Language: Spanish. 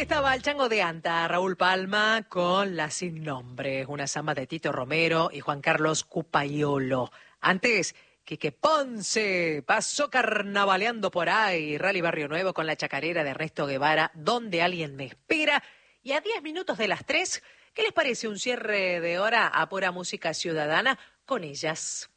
Estaba el Chango de Anta, Raúl Palma, con La Sin Nombre, una samba de Tito Romero y Juan Carlos Cupaiolo. Antes, Quique Ponce pasó carnavaleando por ahí, Rally Barrio Nuevo con la chacarera de Ernesto Guevara, Donde alguien me espera. Y a 10 minutos de las 3, ¿qué les parece un cierre de hora a pura música ciudadana con ellas?